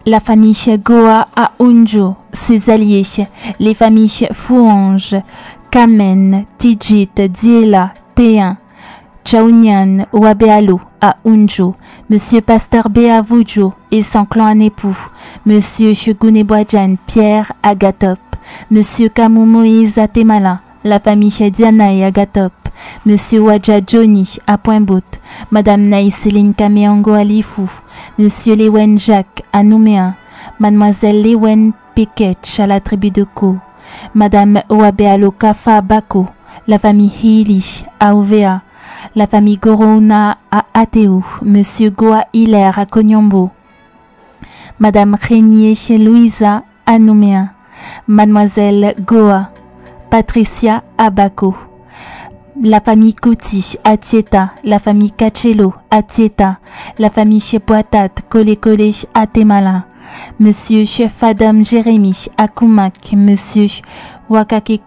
La famille Goa à Unju, ses alliés, les familles Fouange, Kamen, Tijit, Diela, Téin, Chaounian, Wabealo à Unju, Monsieur Pasteur Béavoujo et son clan à Népou, Monsieur Chugunebouadjan Pierre à Gatop, Monsieur Kamou Moïse à Temala, la famille Diana et Agatop, Monsieur Wadja Johnny à Pointe-Bout, Madame Naïseline Kameango à Lifou, Monsieur Lewen Jacques à Nouméa, Mademoiselle Lewen Peketch à la tribu de Ko, Madame Oabealo Kafa Bako, la famille Hili à Ovea, la famille Gorona à Ateu, Monsieur Goa Hilaire à Konyombo, Madame Régnier chez Louisa à Nouméa, Mademoiselle Goa, Patricia à Bako, la famille Kouti à Tieta, la famille Kachelo à Tieta, la famille Cheboatat Kole à Temala, Monsieur Chef Adam Jérémy à Koumak, Monsieur Wakake.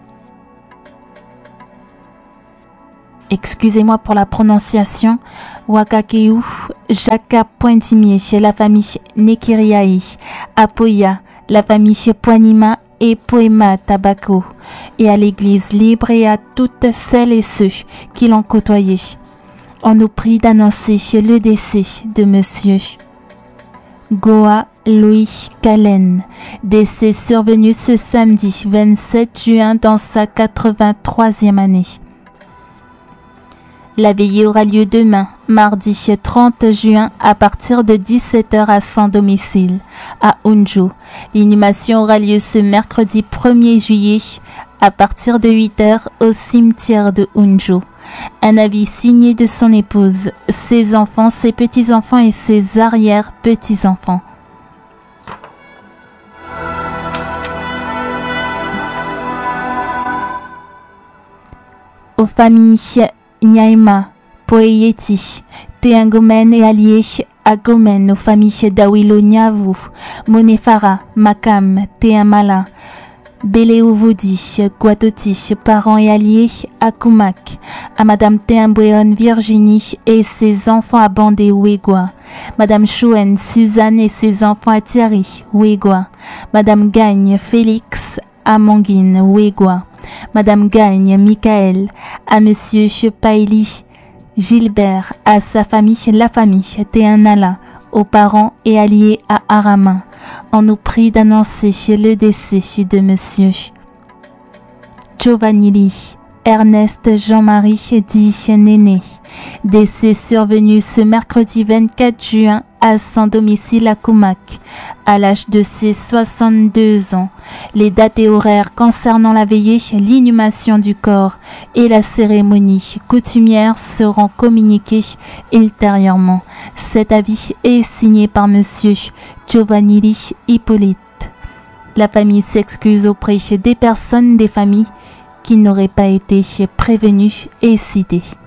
Excusez-moi pour la prononciation. Wakakeu Jaka Pointimier chez la famille Nekiriaï, à Poya, la famille Poanima et Poema Tabaco, et à l'église libre et à toutes celles et ceux qui l'ont côtoyé. On nous prie d'annoncer le décès de Monsieur Goa Louis Calen, décès survenu ce samedi 27 juin dans sa 83e année. La veillée aura lieu demain, mardi 30 juin, à partir de 17h à son domicile, à Unju. L'inhumation aura lieu ce mercredi 1er juillet, à partir de 8h au cimetière de Unju. Un avis signé de son épouse, ses enfants, ses petits-enfants et ses arrière-petits-enfants. Aux familles Nyaima, Poeyeti, Teangomen et alliés à Gomen, aux familles Dawilo Nyavu, Monefara, Makam, Teamala, Beleouvodi, Guatoti, parents et alliés à Koumak, à Madame Teambouéon Virginie et ses enfants à Bandé Ouégua, Madame Chouen Suzanne et ses enfants à Thierry Ouégua, Madame Gagne Félix à Manguine Ouégua, Madame Gagne Michael, à Monsieur Chepaili Gilbert, à sa famille, la famille Théanala, aux parents et alliés à Arama. On nous prie d'annoncer le décès de Monsieur Giovanni Ernest Jean-Marie dit Néné, décès survenu ce mercredi 24 juin à son domicile à Koumak, à l'âge de ses 62 ans. Les dates et horaires concernant la veillée, l'inhumation du corps et la cérémonie coutumière seront communiqués ultérieurement. Cet avis est signé par Monsieur Giovanni Hippolyte. La famille s'excuse auprès des personnes des familles qui n'auraient pas été prévenues et citées.